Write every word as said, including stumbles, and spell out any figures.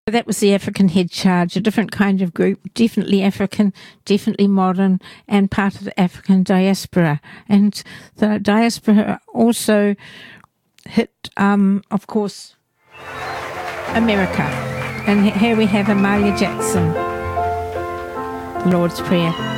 That was the African Head Charge, a different kind of group, definitely African, definitely modern, and part of the African diaspora. And the diaspora also hit, um, of course, America. And here we have Amalia Jackson, Lord's Prayer.